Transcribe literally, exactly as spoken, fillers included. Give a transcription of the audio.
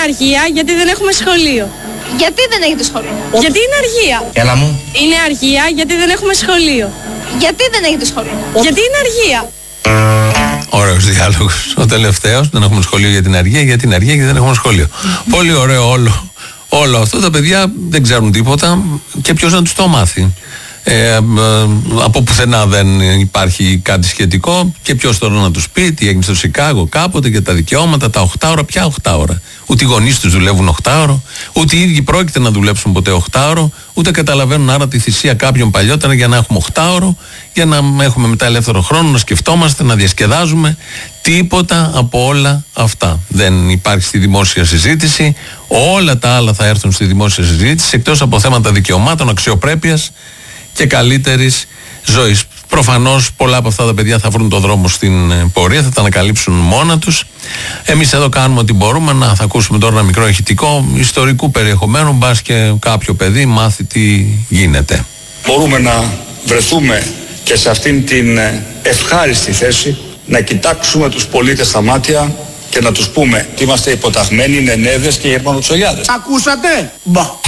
αργία γιατί δεν έχουμε σχολείο. Γιατί δεν έχετε σχολείο? Γιατί είναι αργία. Έλα μου. Είναι αργία γιατί δεν έχουμε σχολείο. Γιατί δεν έχετε σχολείο? Γιατί είναι αργία. Ωραίος διάλογος. Ο τελευταίος, δεν έχουμε σχολείο για την αργία, γιατί είναι αργία γιατί δεν έχουμε σχολείο. Πολύ ωραίο όλο. Όλο αυτό, τα παιδιά δεν ξέρουν τίποτα και ποιος να τους το μάθει. Ε, ε, από πουθενά δεν υπάρχει κάτι σχετικό και ποιος τώρα να τους πει τι έγινε στο Σικάγο κάποτε για τα δικαιώματα, τα οκτώ ώρα, ποια οκτώ ώρα. Ούτε οι γονείς τους δουλεύουν οκτώ ώρα, ούτε οι ίδιοι πρόκειται να δουλέψουν ποτέ οκτώ ώρα, ούτε καταλαβαίνουν άρα τη θυσία κάποιων παλιότερα για να έχουμε οκτώ ώρα, για να έχουμε μετά ελεύθερο χρόνο, να σκεφτόμαστε, να διασκεδάζουμε. Τίποτα από όλα αυτά δεν υπάρχει στη δημόσια συζήτηση. Όλα τα άλλα θα έρθουν στη δημόσια συζήτηση, εκτός από θέματα δικαιωμάτων, αξιοπρέπειας και καλύτερης ζωής. Προφανώς πολλά από αυτά τα παιδιά θα βρουν το δρόμο στην πορεία, θα τα ανακαλύψουν μόνα τους. Εμείς εδώ κάνουμε ό,τι μπορούμε. Να θα ακούσουμε τώρα ένα μικρό ηχητικό ιστορικού περιεχομένου, μπας και κάποιο παιδί μάθει τι γίνεται. Μπορούμε να βρεθούμε και σε αυτήν την ευχάριστη θέση να κοιτάξουμε τους πολίτες στα μάτια και να τους πούμε ότι είμαστε υποταγμένοι Νενέδες και Γερμανοτσολιάδες. Ακούσατε? Μπα.